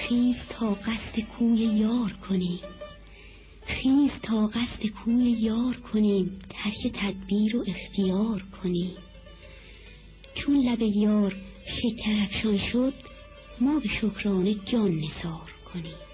خیز تا قصد کوی یار کنیم، خیز تا قصد کوی یار کنیم، ترک تدبیر و اختیار کنیم. چون لب یار شکر افشان شد، ما به شکرانه جان نثار کنیم.